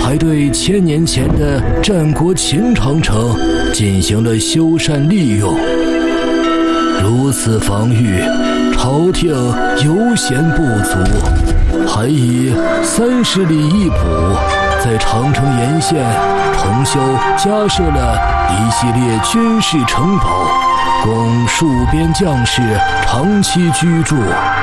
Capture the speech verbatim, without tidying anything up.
还对千年前的战国秦长城进行了修缮利用。如此防御，朝廷犹嫌不足，还以三十里一补，在长城沿线重修加设了一系列军事城堡，供戍边将士长期居住。